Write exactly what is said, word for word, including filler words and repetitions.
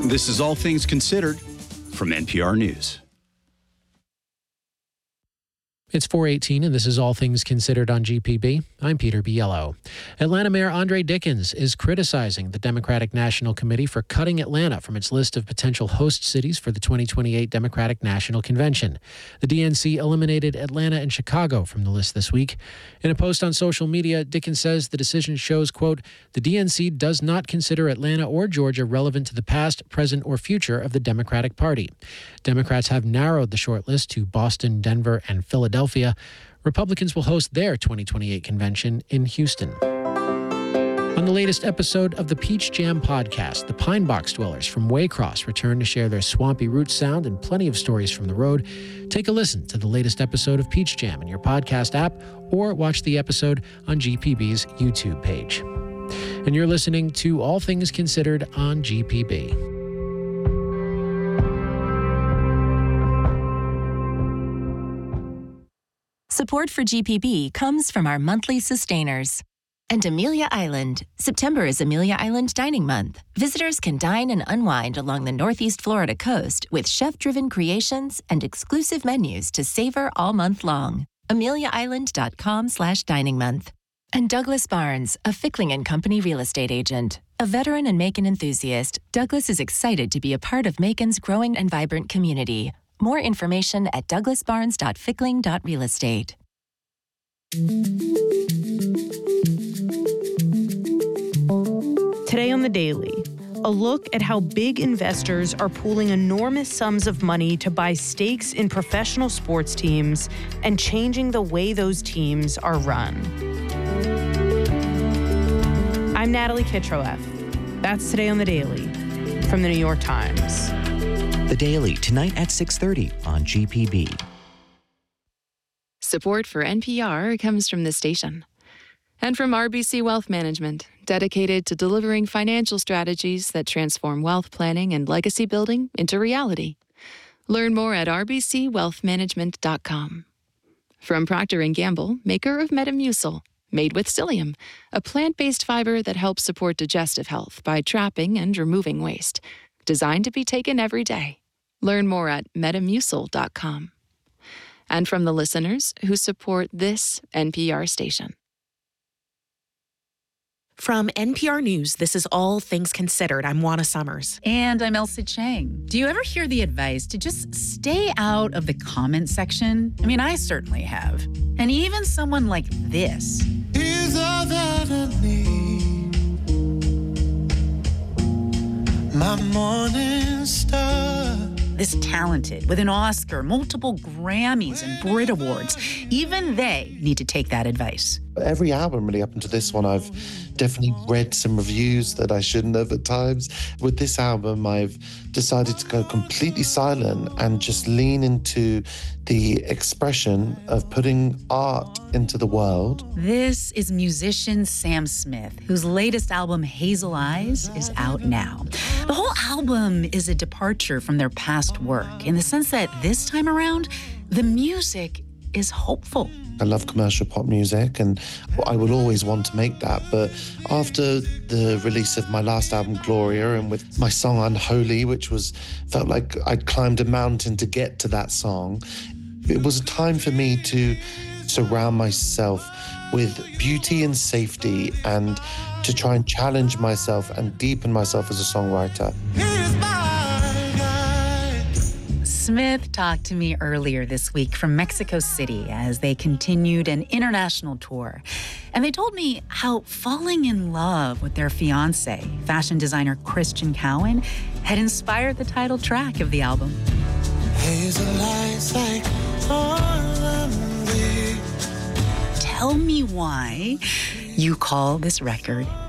This is All Things Considered from N P R News. It's four eighteen, and this is All Things Considered on G P B. I'm Peter Biello. Atlanta Mayor Andre Dickens is criticizing the Democratic National Committee for cutting Atlanta from its list of potential host cities for the twenty twenty-eight Democratic National Convention. The D N C eliminated Atlanta and Chicago from the list this week. In a post on social media, Dickens says the decision shows, quote, the D N C does not consider Atlanta or Georgia relevant to the past, present, or future of the Democratic Party. Democrats have narrowed the short list to Boston, Denver, and Philadelphia. Republicans will host their twenty twenty-eight convention in Houston. On the latest episode of the Peach Jam podcast, the Pine Box Dwellers from Waycross return to share their swampy roots sound and plenty of stories from the road. Take a listen to the latest episode of Peach Jam in your podcast app or watch the episode on G P B's YouTube page. And you're listening to All Things Considered on G P B. Support for G P B comes from our monthly sustainers. And Amelia Island. September is Amelia Island Dining Month. Visitors can dine and unwind along the Northeast Florida coast with chef-driven creations and exclusive menus to savor all month long. amelia island dot com slash dining month. And Douglas Barnes, a Fickling and Company real estate agent. A veteran and Macon enthusiast, Douglas is excited to be a part of Macon's growing and vibrant community. More information at douglas barnes dot fickling dot real estate. Today on The Daily, a look at how big investors are pooling enormous sums of money to buy stakes in professional sports teams and changing the way those teams are run. I'm Natalie Kitroeff. That's Today on The Daily from The New York Times. The Daily, tonight at six thirty on G P B. Support for N P R comes from this station. And from R B C Wealth Management, dedicated to delivering financial strategies that transform wealth planning and legacy building into reality. Learn more at r b c wealth management dot com. From Procter and Gamble, maker of Metamucil, made with psyllium, a plant-based fiber that helps support digestive health by trapping and removing waste. Designed to be taken every day. Learn more at metamucil dot com. And from the listeners who support this N P R station. From N P R News, this is All Things Considered. I'm Juana Summers. And I'm Elsa Chang. Do you ever hear the advice to just stay out of the comment section? I mean, I certainly have. And even someone like this. Is all that I need. My morning star. This talented, with an Oscar, multiple Grammys, and Brit Awards, even they need to take that advice. Every album really up until this one, I've definitely read some reviews that I shouldn't have at times. With this album, I've decided to go completely silent and just lean into the expression of putting art into the world. This is musician Sam Smith, whose latest album, Hazel Eyes, is out now. The whole album is a departure from their past work in the sense that this time around, the music is hopeful. I love commercial pop music and I will always want to make that. But after the release of my last album, Gloria, and with my song Unholy, which was felt like I'd climbed a mountain to get to that song, it was a time for me to surround myself with beauty and safety and to try and challenge myself and deepen myself as a songwriter. Smith talked to me earlier this week from Mexico City as they continued an international tour. And they told me how falling in love with their fiancé, fashion designer Christian Cowan, had inspired the title track of the album. Hazel eyes like Tell me why you call this record